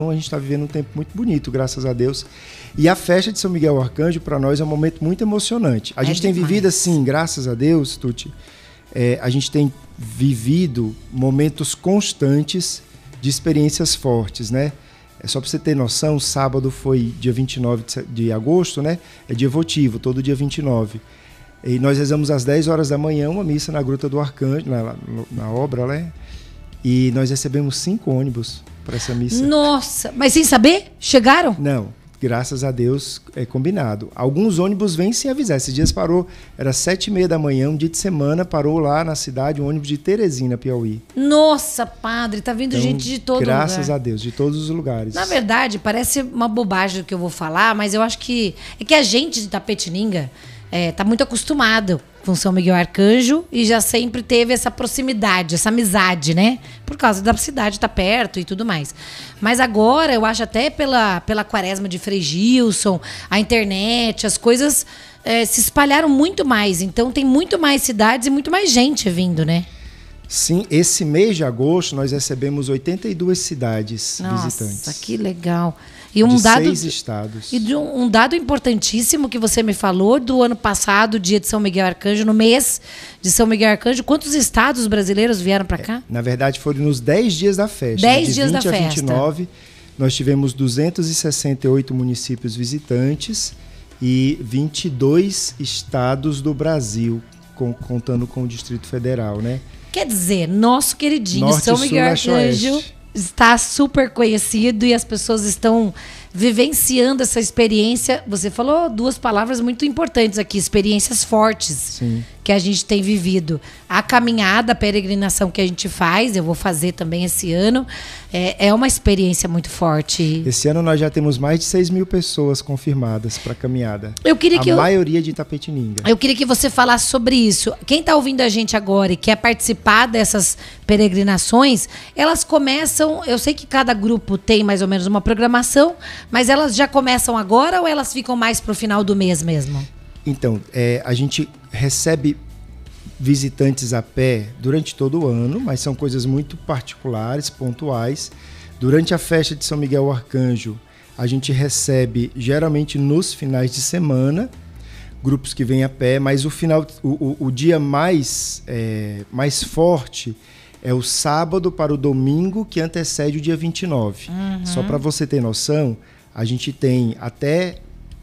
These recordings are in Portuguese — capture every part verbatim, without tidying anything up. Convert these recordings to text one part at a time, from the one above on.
A gente está vivendo um tempo muito bonito, graças a Deus. E a festa de São Miguel Arcanjo, para nós, é um momento muito emocionante. A É gente tem demais. vivido assim, graças a Deus, Tuti, é, a gente tem vivido momentos constantes de experiências fortes, né? É só para você ter noção, sábado foi dia vinte e nove de agosto, né? É dia votivo, todo dia vinte e nove. E nós rezamos às dez horas da manhã uma missa na Gruta do Arcanjo, na, na obra, né? E nós recebemos cinco ônibus para essa missa. Nossa, mas sem saber? Chegaram? Não, graças a Deus é combinado. Alguns ônibus vêm sem avisar. Esses dias parou, era sete e meia da manhã, um dia de semana, parou lá na cidade um ônibus de Teresina, Piauí. Nossa, padre, tá vindo Então, gente de todo lugar. graças a Deus, de todos os lugares. Na verdade, parece uma bobagem o que eu vou falar, mas eu acho que é que a gente de Itapetininga é, tá muito acostumado com São Miguel Arcanjo e já sempre teve essa proximidade, essa amizade, né? Por causa da cidade estar perto e tudo mais. Mas agora, eu acho até pela, pela quaresma de Frei Gilson, a internet, as coisas é, se espalharam muito mais. Então tem muito mais cidades e muito mais gente vindo, né? Sim, esse mês de agosto nós recebemos oitenta e duas cidades Nossa, visitantes. Nossa, que legal. E um de dado, seis estados. E de um, um dado importantíssimo que você me falou do ano passado, dia de São Miguel Arcanjo, no mês de São Miguel Arcanjo, quantos estados brasileiros vieram para cá? É, na verdade, foram nos dez dias da festa. dez de dias da vinte a vinte e nove, festa. Nós tivemos duzentos e sessenta e oito municípios visitantes e vinte e dois estados do Brasil, com, contando com o Distrito Federal, né? Quer dizer, nosso queridinho Norte, São Sul, Miguel Leste, Arcanjo Oeste. está super conhecido e as pessoas estão vivenciando essa experiência. Você falou duas palavras muito importantes aqui, experiências fortes. Sim. Que a gente tem vivido. A caminhada, a peregrinação que a gente faz, eu vou fazer também esse ano, é, é uma experiência muito forte. Esse ano nós já temos mais de seis mil pessoas confirmadas para a caminhada. Eu queria a que eu, maioria de Itapetininga. eu queria que você falasse sobre isso. Quem está ouvindo a gente agora e quer participar dessas peregrinações, elas começam, eu sei que cada grupo tem mais ou menos uma programação, mas elas já começam agora ou elas ficam mais para o final do mês mesmo? Então, é, a gente recebe visitantes a pé durante todo o ano, mas são coisas muito particulares, pontuais. Durante a festa de São Miguel Arcanjo, a gente recebe geralmente nos finais de semana grupos que vêm a pé, mas o final, o, o, o dia mais, é, mais forte é o sábado para o domingo que antecede o dia vinte e nove. Uhum. Só para você ter noção, a gente tem até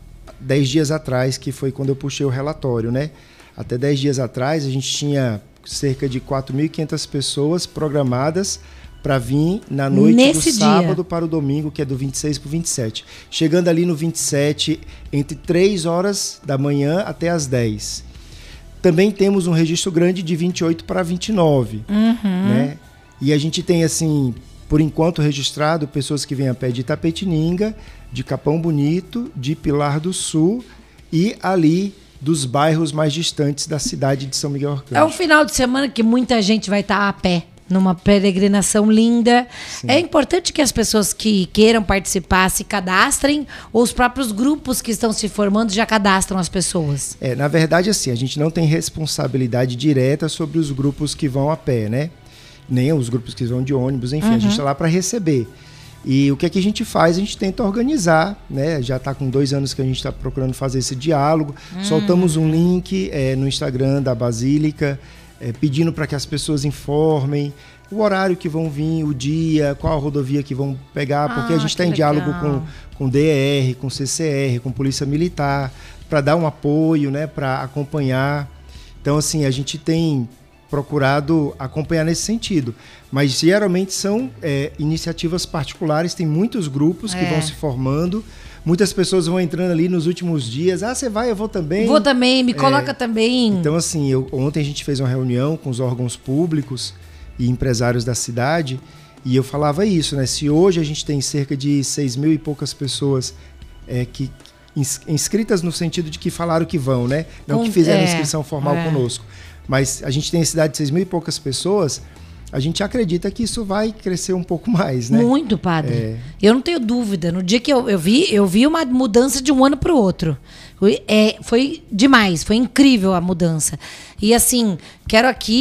dez dias atrás, que foi quando eu puxei o relatório, né? Até dez dias atrás, a gente tinha cerca de quatro mil e quinhentas pessoas programadas para vir na noite Nesse do sábado dia. para o domingo, que é do vinte e seis para o vinte e sete. Chegando ali no vinte e sete, entre três horas da manhã até as dez. Também temos um registro grande de vinte e oito para vinte e nove. Uhum. Né? E a gente tem, assim, por enquanto registrado, pessoas que vêm a pé de Itapetininga, de Capão Bonito, de Pilar do Sul e ali dos bairros mais distantes da cidade de São Miguel Arcanjo. É um final de semana que muita gente vai estar a pé, numa peregrinação linda. Sim. É importante que as pessoas que queiram participar se cadastrem ou os próprios grupos que estão se formando já cadastram as pessoas? É, na verdade, assim, a gente não tem responsabilidade direta sobre os grupos que vão a pé, né? Nem os grupos que vão de ônibus, enfim, uhum. A gente está lá para receber. E o que, é que a gente faz? A gente tenta organizar, né? Já está com dois anos que a gente está procurando fazer esse diálogo. Hum. Soltamos um link é, no Instagram da Basílica, é, pedindo para que as pessoas informem o horário que vão vir, o dia, qual a rodovia que vão pegar, porque ah, a gente está em diálogo com, com D E R, com C C R, com Polícia Militar, para dar um apoio, né? Para acompanhar. Então, assim, a gente tem procurado acompanhar nesse sentido. Mas geralmente são é, iniciativas particulares, tem muitos grupos é. que vão se formando, muitas pessoas vão entrando ali nos últimos dias, ah, você vai, eu vou também. Vou também, me é, coloca também. Então, assim, eu, ontem a gente fez uma reunião com os órgãos públicos e empresários da cidade, e eu falava isso, né? Se hoje a gente tem cerca de seis mil e poucas pessoas é, que, inscritas no sentido de que falaram que vão, né? Não um, que fizeram é, inscrição formal é. conosco. Mas a gente tem a cidade de seis mil e poucas pessoas, a gente acredita que isso vai crescer um pouco mais, né? Muito, padre. É. Eu não tenho dúvida. No dia que eu, eu vi, eu vi uma mudança de um ano para o outro. Foi, é, foi demais, foi incrível a mudança. E assim, quero aqui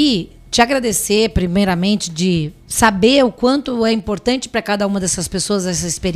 te agradecer, primeiramente, de saber o quanto é importante para cada uma dessas pessoas essa experiência.